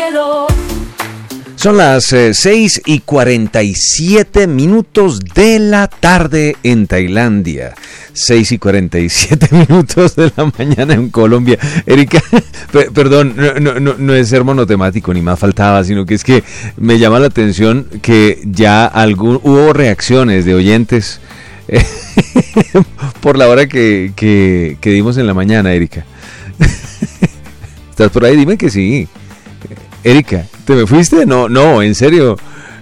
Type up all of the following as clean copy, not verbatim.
Son las 6:47 de la tarde en Tailandia. 6:47 de la mañana en Colombia. Erika, perdón, no es ser monotemático, ni más faltaba, sino que es que me llama la atención que ya hubo reacciones de oyentes por la hora que dimos en la mañana, Erika. ¿Estás por ahí? Dime que sí. Erika, ¿te me fuiste? No, en serio.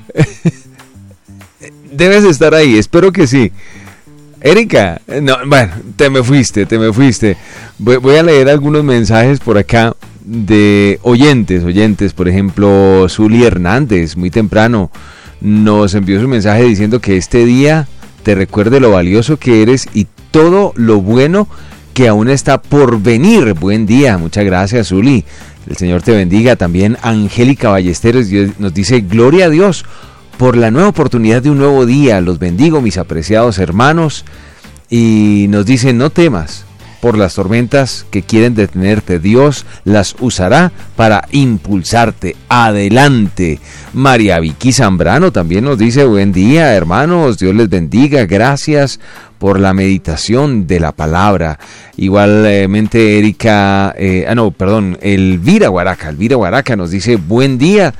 Debes estar ahí, espero que sí. Erika, no, bueno, te me fuiste. Voy a leer algunos mensajes por acá de oyentes. Por ejemplo, Zuli Hernández, muy temprano, nos envió su mensaje diciendo que este día te recuerde lo valioso que eres y todo lo bueno que aún está por venir. Buen día, muchas gracias, Zuli. El Señor te bendiga. También Angélica Ballesteros nos dice: gloria a Dios por la nueva oportunidad de un nuevo día. Los bendigo, mis apreciados hermanos. Y nos dice: no temas por las tormentas que quieren detenerte. Dios las usará para impulsarte. Adelante. María Vicky Zambrano también nos dice: buen día, hermanos. Dios les bendiga. Gracias por la meditación de la palabra. Igualmente Erika, Elvira Guaraca nos dice: buen día,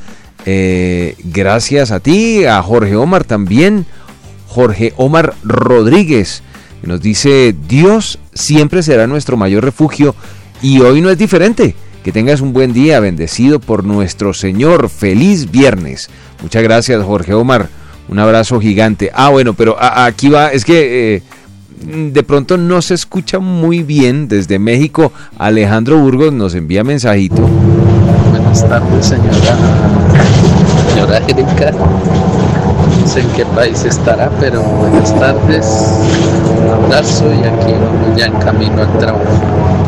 gracias a ti. A Jorge Omar también, Jorge Omar Rodríguez, nos dice: Dios siempre será nuestro mayor refugio y hoy no es diferente. Que tengas un buen día, bendecido por nuestro Señor. Feliz viernes. Muchas gracias, Jorge Omar. Un abrazo gigante. Bueno, pero aquí va, es que de pronto no se escucha muy bien. Desde México, Alejandro Burgos nos envía mensajito. Buenas tardes, señora Erika. No sé en qué país estará, pero buenas tardes. Un abrazo y aquí vamos ya en camino al trabajo.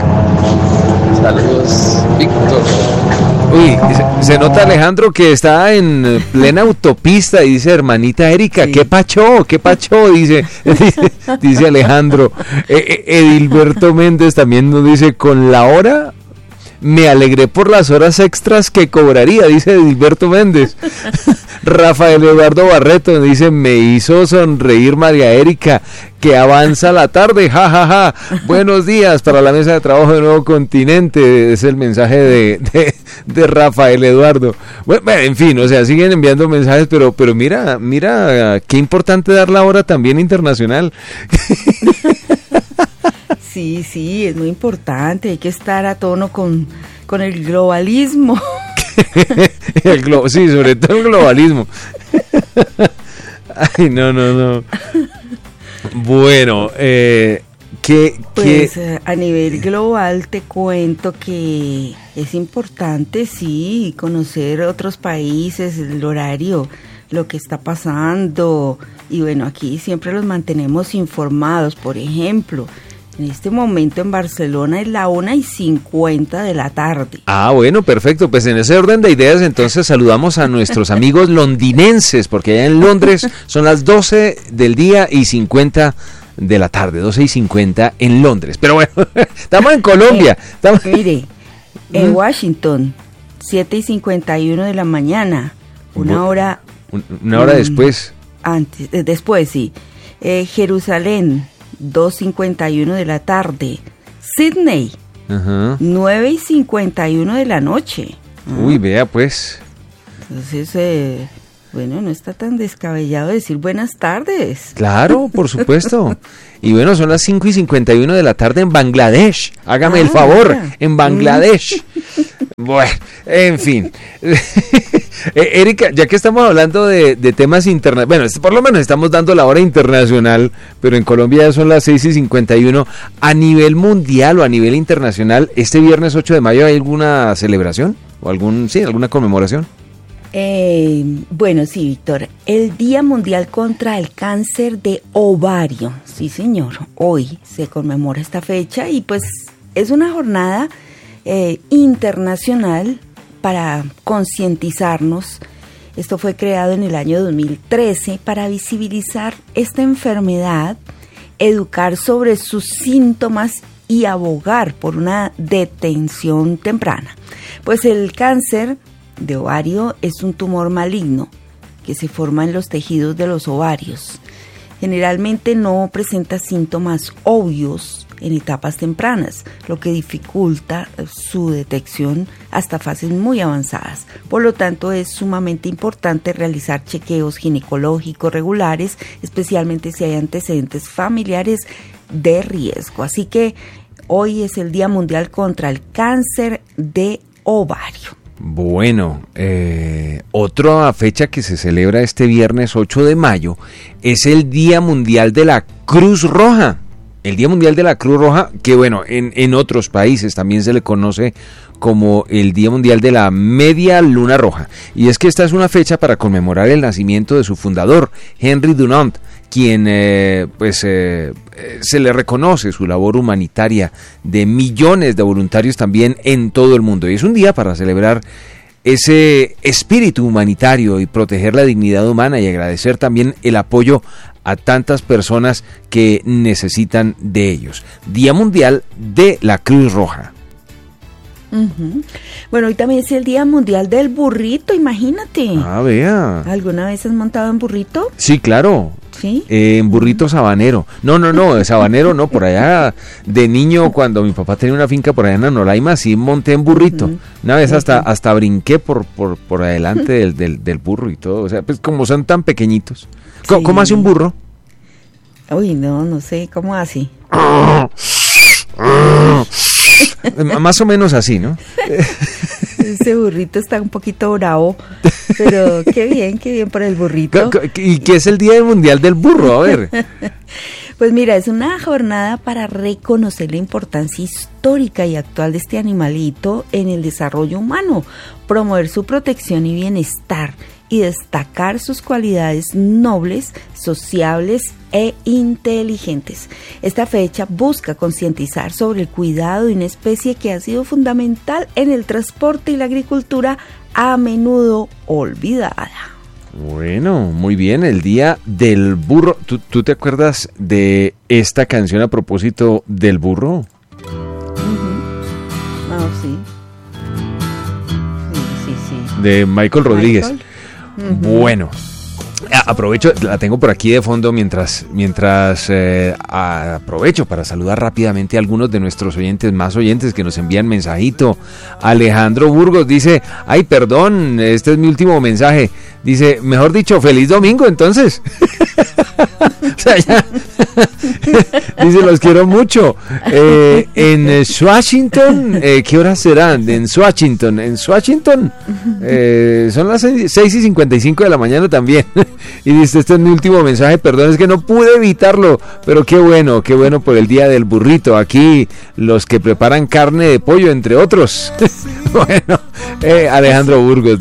Saludos, Víctor. Uy, se nota, Alejandro, que está en plena autopista y dice: hermanita Erika, sí. ¿Qué pacho? Dice Alejandro. Edilberto Méndez también nos dice: con la hora me alegré por las horas extras que cobraría, dice Edilberto Méndez. Rafael Eduardo Barreto dice: me hizo sonreír María Erika, que avanza la tarde, jajaja. Buenos días para la mesa de trabajo de Nuevo Continente. Es el mensaje de Rafael Eduardo. Bueno, en fin, o sea, siguen enviando mensajes, pero mira, qué importante dar la hora también internacional. Sí, es muy importante, hay que estar a tono con el globalismo. Sí, sobre todo el globalismo. Ay, no. Bueno, a nivel global te cuento que es importante, sí, conocer otros países, el horario, lo que está pasando, y bueno, aquí siempre los mantenemos informados. Por ejemplo, en este momento en Barcelona es la 1:50 de la tarde. Bueno, perfecto. Pues en ese orden de ideas, entonces saludamos a nuestros amigos londinenses, porque allá en Londres son las 12 del día y 50 de la tarde, 12:50 en Londres. Pero bueno, estamos en Colombia. Mire, en Washington, 7:51 de la mañana, una hora después. Después, sí. Jerusalén, 2:51 de la tarde. Sydney, 9:51 de la noche. Uy, vea pues. Entonces, no está tan descabellado decir buenas tardes. Claro, por supuesto. Y bueno, son las 5:51 de la tarde en Bangladesh. Hágame el favor, en Bangladesh. Bueno, en fin. Erika, ya que estamos hablando de temas internacionales, bueno, por lo menos estamos dando la hora internacional, pero en Colombia ya son las 6:51. A nivel mundial o a nivel internacional, ¿este viernes 8 de mayo hay alguna celebración? ¿O alguna conmemoración? Bueno, sí, Víctor. El Día Mundial contra el Cáncer de Ovario. Sí, señor. Hoy se conmemora esta fecha y pues es una jornada internacional para concientizarnos. Esto fue creado en el año 2013 para visibilizar esta enfermedad, educar sobre sus síntomas y abogar por una detención temprana. Pues el cáncer de ovario es un tumor maligno que se forma en los tejidos de los ovarios. Generalmente no presenta síntomas obvios en etapas tempranas, lo que dificulta su detección hasta fases muy avanzadas. Por lo tanto, es sumamente importante realizar chequeos ginecológicos regulares, especialmente si hay antecedentes familiares de riesgo. Así que hoy es el Día Mundial contra el Cáncer de Ovario. Bueno, otra fecha que se celebra este viernes 8 de mayo es el Día Mundial de la Cruz Roja. El Día Mundial de la Cruz Roja, que bueno, en otros países también se le conoce como el Día Mundial de la Media Luna Roja. Y es que esta es una fecha para conmemorar el nacimiento de su fundador, Henry Dunant, quien se le reconoce su labor humanitaria de millones de voluntarios también en todo el mundo. Y es un día para celebrar ese espíritu humanitario y proteger la dignidad humana y agradecer también el apoyo a tantas personas que necesitan de ellos. Día Mundial de la Cruz Roja. Uh-huh. Bueno, hoy también es el Día Mundial del Burrito, imagínate. Ah, vea. ¿Alguna vez has montado en burrito? Sí, claro. ¿Sí? En burrito sabanero. No, sabanero no, por allá de niño cuando mi papá tenía una finca por allá en Anolaima, sí monté en burrito. Uh-huh. Una vez hasta brinqué por adelante del burro y todo, o sea, pues como son tan pequeñitos. Sí. ¿Cómo hace un burro? Uy, no sé, ¿cómo así? Más o menos así, ¿no? Ese burrito está un poquito bravo, pero qué bien por el burrito. ¿Y qué es el Día Mundial del Burro? A ver. Pues mira, es una jornada para reconocer la importancia histórica y actual de este animalito en el desarrollo humano, promover su protección y bienestar y destacar sus cualidades nobles, sociables e inteligentes. Esta fecha busca concientizar sobre el cuidado de una especie que ha sido fundamental en el transporte y la agricultura, a menudo olvidada. Bueno, muy bien, el Día del Burro. ¿Tú te acuerdas de esta canción a propósito del burro? Uh-huh. Oh, sí. Sí. De Michael Rodríguez. Uh-huh. Bueno, aprovecho, la tengo por aquí de fondo mientras aprovecho para saludar rápidamente a algunos de nuestros más oyentes que nos envían mensajito. Alejandro Burgos dice, ay, perdón, este es mi último mensaje. Dice, mejor dicho, feliz domingo entonces. O sea, ya. Dice, los quiero mucho. En Washington, ¿qué horas serán? En Washington, son las 6:55 de la mañana también. Y dice, este es mi último mensaje, perdón, es que no pude evitarlo, pero qué bueno por el Día del Burrito. Aquí los que preparan carne de pollo, entre otros. Bueno, Alejandro Burgos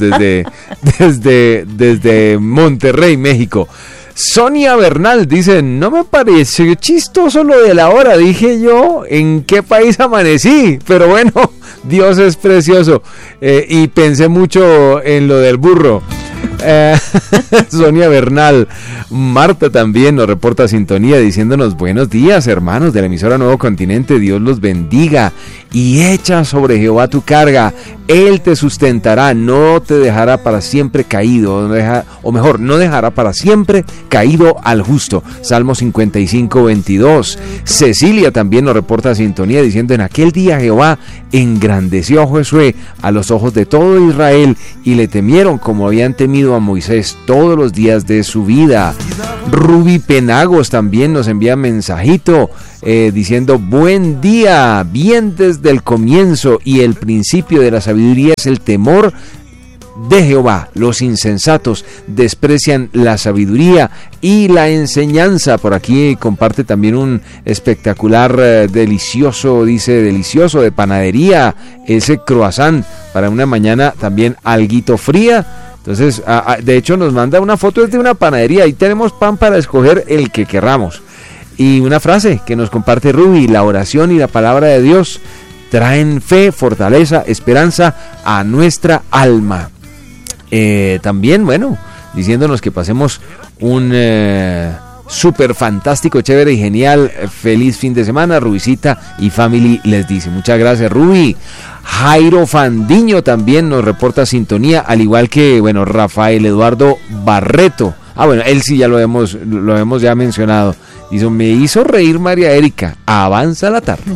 desde Monterrey, México. Sonia Bernal dice, no me pareció chistoso lo de la hora, dije yo, ¿en qué país amanecí? Pero bueno, Dios es precioso. Y pensé mucho en lo del burro. Sonia Bernal. Marta también nos reporta sintonía diciéndonos, buenos días hermanos de la emisora Nuevo Continente, Dios los bendiga y echa sobre Jehová tu carga, Él te sustentará, no te dejará para siempre caído, no dejará para siempre caído al justo. Salmo 55:22. Cecilia también nos reporta sintonía diciendo, en aquel día Jehová engrandeció a Josué a los ojos de todo Israel y le temieron como habían temido a Moisés todos los días de su vida. Ruby Penagos también nos envía mensajito diciendo, buen día, bien desde el comienzo y el principio de la sabiduría es el temor de Jehová. Los insensatos desprecian la sabiduría y la enseñanza. Por aquí comparte también un espectacular delicioso de panadería, ese croissant para una mañana también alguito fría. Entonces, de hecho nos manda una foto desde una panadería, ahí tenemos pan para escoger el que querramos. Y una frase que nos comparte Ruby, la oración y la palabra de Dios traen fe, fortaleza, esperanza a nuestra alma. También, bueno, diciéndonos que pasemos un súper fantástico, chévere y genial. Feliz fin de semana, Rubicita y family les dice. Muchas gracias, Rubi. Jairo Fandiño también nos reporta sintonía, al igual que, bueno, Rafael Eduardo Barreto. Bueno, él sí ya lo hemos ya mencionado. Dice, me hizo reír María Erika, avanza la tarde.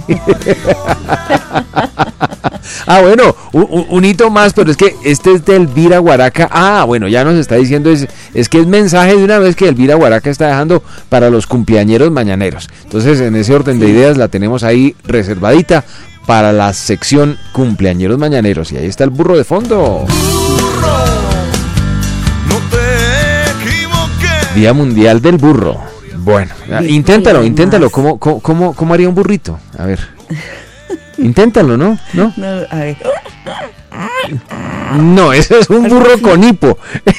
Bueno, un hito más, pero es que este es de Elvira Guaraca. Bueno, ya nos está diciendo, es que es mensaje de una vez que Elvira Guaraca está dejando para los cumpleañeros mañaneros. Entonces, en ese orden de ideas la tenemos ahí reservadita para la sección cumpleañeros mañaneros. Y ahí está el burro de fondo. Día Mundial del Burro. Bueno, inténtalo. ¿Cómo haría un burrito? A ver. Inténtalo, ¿no? ¿No? No, a ver. No, ese es un burro con hipo.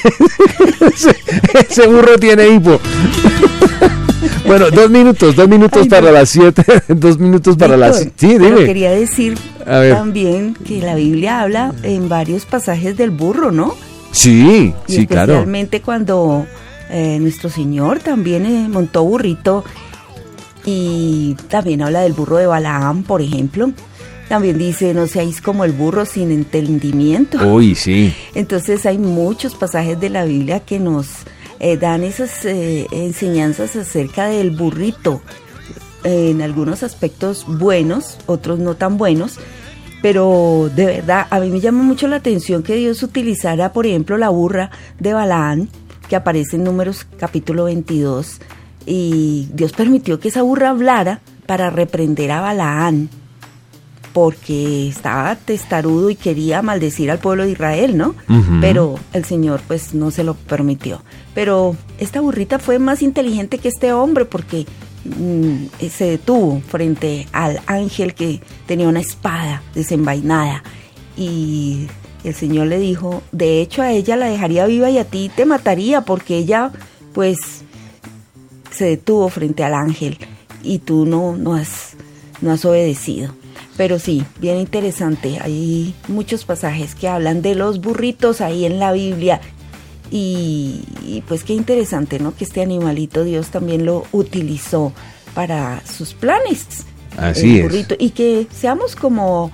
Ese burro tiene hipo. Bueno, 2 minutos para las 7. 2 minutos para las... Sí, dime. Pero quería decir también que la Biblia habla en varios pasajes del burro, ¿no? Sí, sí, claro. Especialmente cuando nuestro Señor también montó burrito, y también habla del burro de Balaam, por ejemplo. También dice, no seáis como el burro sin entendimiento. Uy, sí. Entonces hay muchos pasajes de la Biblia que nos dan esas enseñanzas acerca del burrito. En algunos aspectos buenos, otros no tan buenos. Pero de verdad, a mí me llama mucho la atención que Dios utilizara, por ejemplo, la burra de Balaam, que aparece en Números capítulo 22. Y Dios permitió que esa burra hablara para reprender a Balaam, porque estaba testarudo y quería maldecir al pueblo de Israel, ¿no? Uh-huh. Pero el Señor pues no se lo permitió. Pero esta burrita fue más inteligente que este hombre, porque se detuvo frente al ángel que tenía una espada desenvainada, y el Señor le dijo, de hecho a ella la dejaría viva y a ti te mataría, porque ella pues se detuvo frente al ángel y tú no has obedecido. Pero sí, bien interesante. Hay muchos pasajes que hablan de los burritos ahí en la Biblia. Y pues qué interesante, ¿no? Que este animalito Dios también lo utilizó para sus planes. Así es. Y que seamos como,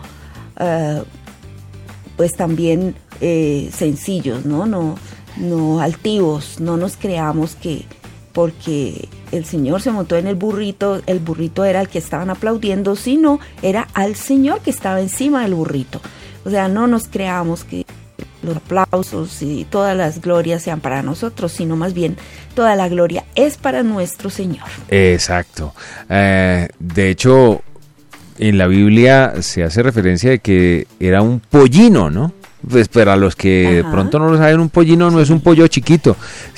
pues también sencillos, ¿no? No altivos, no nos creamos que porque el Señor se montó en el burrito era el que estaban aplaudiendo, sino era al Señor que estaba encima del burrito. O sea, no nos creamos que los aplausos y todas las glorias sean para nosotros, sino más bien toda la gloria es para nuestro Señor. Exacto. De hecho, en la Biblia se hace referencia de que era un pollino, ¿no? Pues para los que de pronto no lo saben, un pollino no es un pollo chiquito.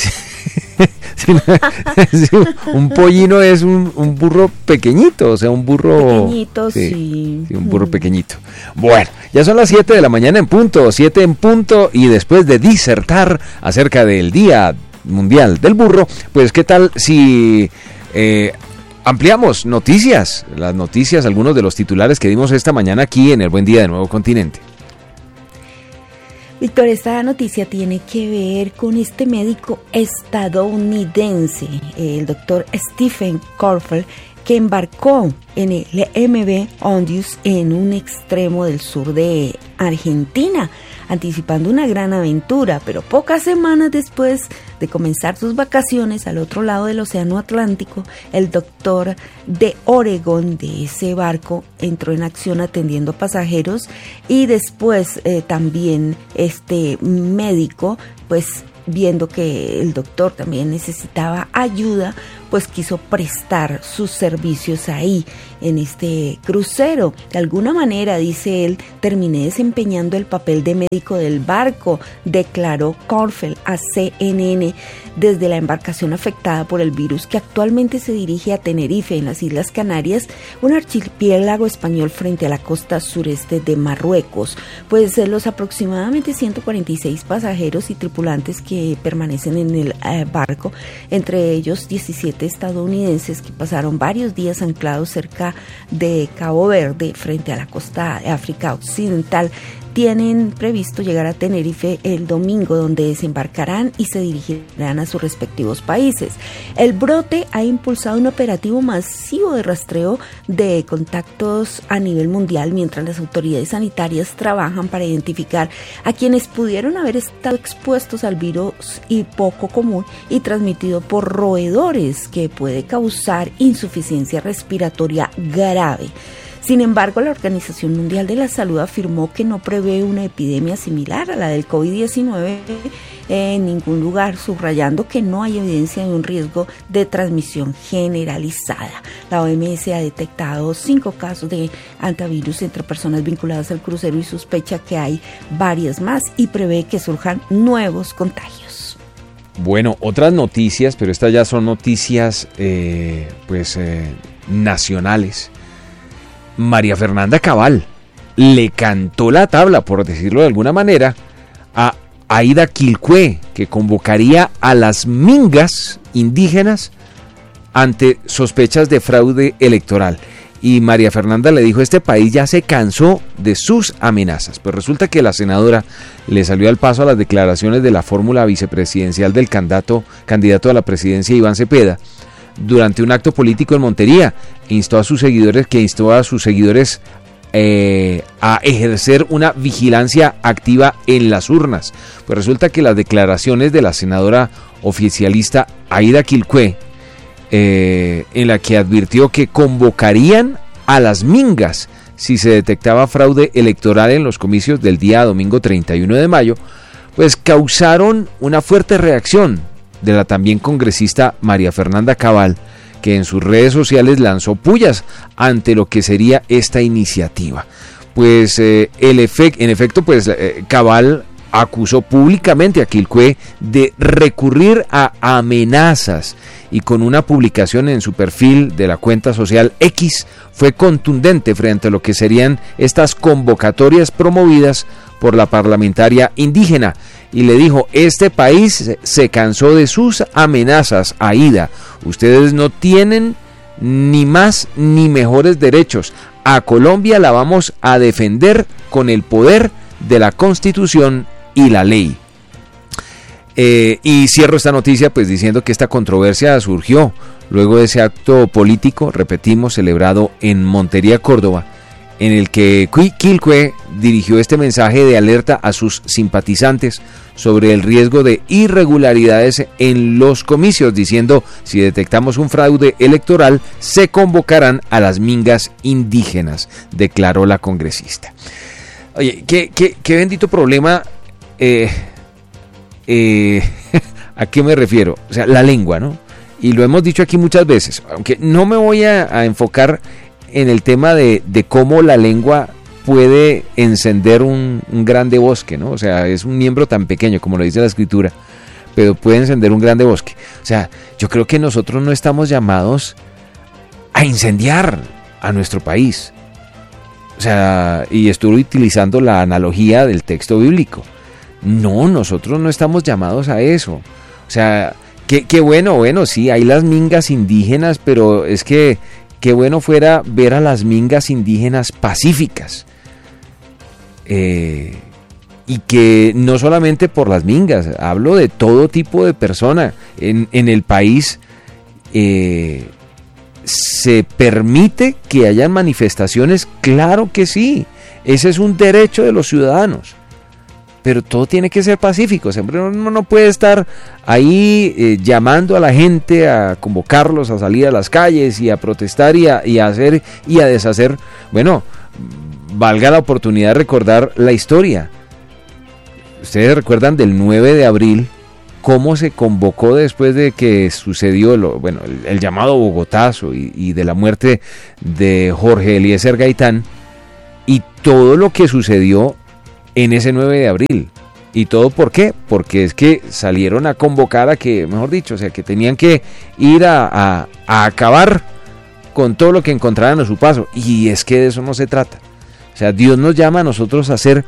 Un pollino es un burro pequeñito, o sea, un burro pequeñito, sí, un burro pequeñito. Bueno, ya son las 7 de la mañana en punto, 7 en punto, y después de disertar acerca del Día Mundial del Burro, pues qué tal si ampliamos las noticias, algunos de los titulares que dimos esta mañana aquí en el Buen Día de Nuevo Continente. Víctor, esta noticia tiene que ver con este médico estadounidense, el doctor Stephen Korfel, que embarcó en el MV Ondius en un extremo del sur de Argentina, anticipando una gran aventura, pero pocas semanas después de comenzar sus vacaciones al otro lado del Océano Atlántico, el doctor de Oregón de ese barco entró en acción atendiendo pasajeros, y después también este médico, pues viendo que el doctor también necesitaba ayuda, pues quiso prestar sus servicios ahí en este crucero. De alguna manera, dice él, terminé desempeñando el papel de médico del barco, declaró Korfel a CNN desde la embarcación afectada por el virus, que actualmente se dirige a Tenerife, en las Islas Canarias, un archipiélago español frente a la costa sureste de Marruecos. Pues los aproximadamente 146 pasajeros y tripulantes que permanecen en el barco, entre ellos 17 estadounidenses que pasaron varios días anclados cerca de Cabo Verde, frente a la costa de África Occidental, tienen previsto llegar a Tenerife el domingo, donde desembarcarán y se dirigirán a sus respectivos países. El brote ha impulsado un operativo masivo de rastreo de contactos a nivel mundial, mientras las autoridades sanitarias trabajan para identificar a quienes pudieron haber estado expuestos al virus y poco común y transmitido por roedores, que puede causar insuficiencia respiratoria grave. Sin embargo, la Organización Mundial de la Salud afirmó que no prevé una epidemia similar a la del COVID-19 en ningún lugar, subrayando que no hay evidencia de un riesgo de transmisión generalizada. La OMS ha detectado 5 casos de hantavirus entre personas vinculadas al crucero y sospecha que hay varias más y prevé que surjan nuevos contagios. Bueno, otras noticias, pero estas ya son noticias nacionales. María Fernanda Cabal le cantó la tabla, por decirlo de alguna manera, a Aida Quilcue, que convocaría a las mingas indígenas ante sospechas de fraude electoral. Y María Fernanda le dijo: este país ya se cansó de sus amenazas. Pues resulta que la senadora le salió al paso a las declaraciones de la fórmula vicepresidencial del candidato a la presidencia, Iván Cepeda, durante un acto político en Montería. Instó a sus seguidores a ejercer una vigilancia activa en las urnas. Pues resulta que las declaraciones de la senadora oficialista Aida Quilcue, en la que advirtió que convocarían a las mingas si se detectaba fraude electoral en los comicios del día domingo 31 de mayo, pues causaron una fuerte reacción de la también congresista María Fernanda Cabal, que en sus redes sociales lanzó pullas ante lo que sería esta iniciativa. Pues en efecto, Cabal acusó públicamente a Quilcue de recurrir a amenazas, y con una publicación en su perfil de la cuenta social X fue contundente frente a lo que serían estas convocatorias promovidas por la parlamentaria indígena, y le dijo: este país se cansó de sus amenazas, Aida. Ustedes no tienen ni más ni mejores derechos. A Colombia la vamos a defender con el poder de la Constitución y la ley. Y cierro esta noticia pues diciendo que esta controversia surgió luego de ese acto político, repetimos, celebrado en Montería, Córdoba, en el que Quilcue dirigió este mensaje de alerta a sus simpatizantes sobre el riesgo de irregularidades en los comicios, diciendo: si detectamos un fraude electoral, se convocarán a las mingas indígenas, declaró la congresista. Oye, qué bendito problema. ¿A qué me refiero? O sea, la lengua, ¿no? Y lo hemos dicho aquí muchas veces, aunque no me voy a enfocar en el tema de cómo la lengua puede encender un grande bosque, ¿no? O sea, es un miembro tan pequeño, como lo dice la escritura, pero puede encender un grande bosque. O sea, yo creo que nosotros no estamos llamados a incendiar a nuestro país. O sea, y estuve utilizando la analogía del texto bíblico. No, nosotros no estamos llamados a eso. O sea, qué bueno, sí, hay las mingas indígenas, pero es que qué bueno fuera ver a las mingas indígenas pacíficas. Y que no solamente por las mingas, hablo de todo tipo de persona. En el país se permite que hayan manifestaciones, claro que sí, ese es un derecho de los ciudadanos. Pero todo tiene que ser pacífico. Siempre uno no puede estar ahí llamando a la gente, a convocarlos a salir a las calles y a protestar y a hacer y a deshacer. Bueno, valga la oportunidad de recordar la historia. Ustedes recuerdan del 9 de abril, cómo se convocó después de que sucedió el llamado Bogotazo y de la muerte de Jorge Eliezer Gaitán, y todo lo que sucedió en ese 9 de abril. ¿Y todo por qué? Porque es que salieron a convocar a que, mejor dicho, o sea, que tenían que ir a acabar con todo lo que encontraran a su paso. Y es que de eso no se trata. O sea, Dios nos llama a nosotros a ser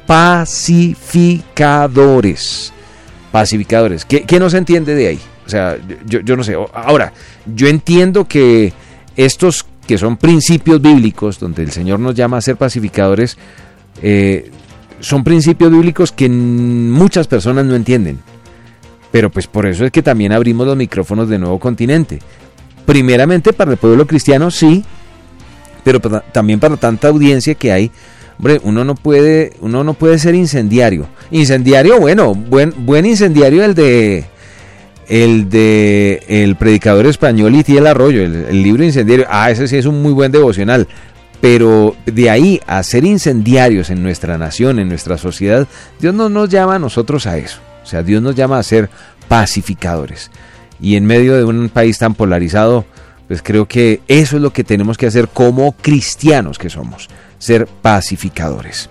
pacificadores. Pacificadores. ¿Qué no se entiende de ahí? O sea, yo no sé. Ahora, yo entiendo que estos que son principios bíblicos, donde el Señor nos llama a ser pacificadores, son principios bíblicos que muchas personas no entienden. Pero pues por eso es que también abrimos los micrófonos de Nuevo Continente. Primeramente para el pueblo cristiano, sí, pero también para tanta audiencia que hay. Hombre, uno no puede ser incendiario. Incendiario, bueno, buen incendiario el de el predicador español Itiel Arroyo, el libro Incendiario. Ese sí es un muy buen devocional. Pero de ahí a ser incendiarios en nuestra nación, en nuestra sociedad, Dios no nos llama a nosotros a eso. O sea, Dios nos llama a ser pacificadores. Y en medio de un país tan polarizado, pues creo que eso es lo que tenemos que hacer como cristianos que somos, ser pacificadores.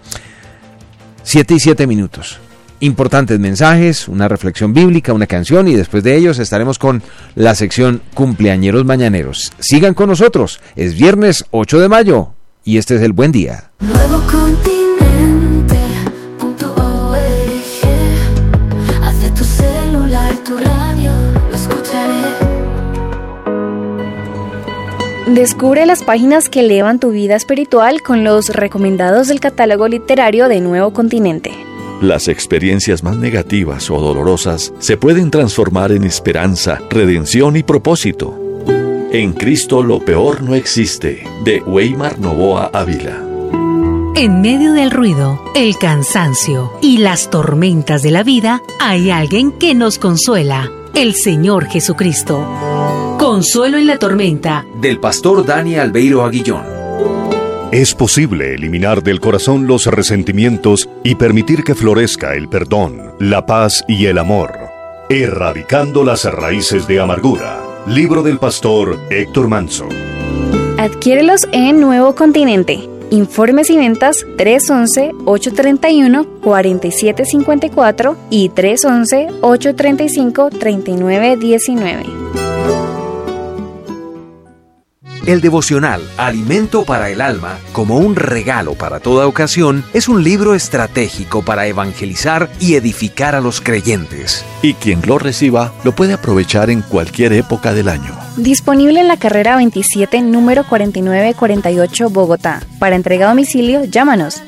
7:07. Importantes mensajes, una reflexión bíblica, una canción y después de ellos estaremos con la sección Cumpleañeros Mañaneros. Sigan con nosotros, es viernes 8 de mayo y este es el Buen Día. Nuevo Continente.org. Hace tu celular, tu radio, lo escucharé. Descubre las páginas que elevan tu vida espiritual con los recomendados del catálogo literario de Nuevo Continente. Las experiencias más negativas o dolorosas se pueden transformar en esperanza, redención y propósito. En Cristo lo peor no existe, de Weimar Novoa Ávila. En medio del ruido, el cansancio y las tormentas de la vida, hay alguien que nos consuela, el Señor Jesucristo. Consuelo en la tormenta, del pastor Dani Albeiro Aguillón. Es posible eliminar del corazón los resentimientos y permitir que florezca el perdón, la paz y el amor, erradicando las raíces de amargura. Libro del pastor Héctor Manso. Adquiérelos en Nuevo Continente. Informes y ventas 311-831-4754 y 311-835-3919. El devocional Alimento para el Alma, como un regalo para toda ocasión, es un libro estratégico para evangelizar y edificar a los creyentes. Y quien lo reciba lo puede aprovechar en cualquier época del año. Disponible en la carrera 27, número 4948, Bogotá. Para entrega a domicilio, llámanos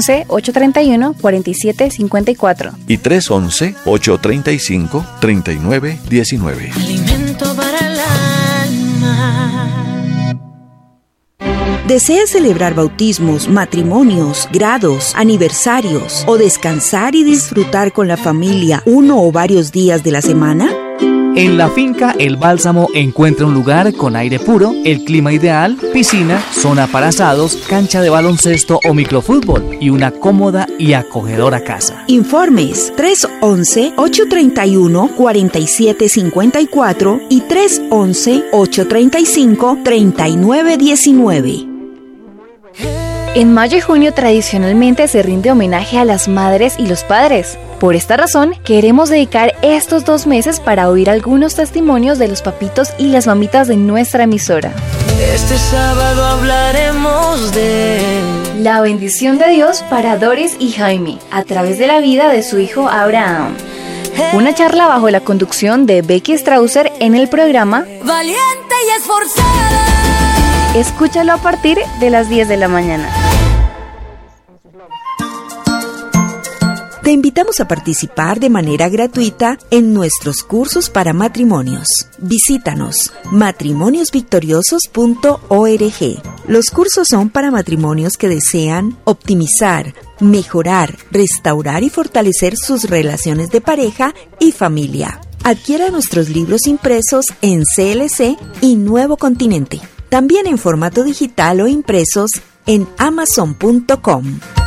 311-831-4754 y 311-835-3919. Alimento para el alma. ¿Deseas celebrar bautismos, matrimonios, grados, aniversarios o descansar y disfrutar con la familia uno o varios días de la semana? En la finca El Bálsamo encuentra un lugar con aire puro, el clima ideal, piscina, zona para asados, cancha de baloncesto o microfútbol y una cómoda y acogedora casa. Informes 311-831-4754 y 311-835-3919. En mayo y junio tradicionalmente se rinde homenaje a las madres y los padres. Por esta razón, queremos dedicar estos 2 meses para oír algunos testimonios de los papitos y las mamitas de nuestra emisora. Este sábado hablaremos de la bendición de Dios para Doris y Jaime, a través de la vida de su hijo Abraham. Una charla bajo la conducción de Becky Strausser en el programa Valiente y Esforzada. Escúchalo a partir de las 10 de la mañana. Te invitamos a participar de manera gratuita en nuestros cursos para matrimonios. Visítanos matrimoniosvictoriosos.org. Los cursos son para matrimonios que desean optimizar, mejorar, restaurar y fortalecer sus relaciones de pareja y familia. Adquiera nuestros libros impresos en CLC y Nuevo Continente. También en formato digital o impresos en Amazon.com.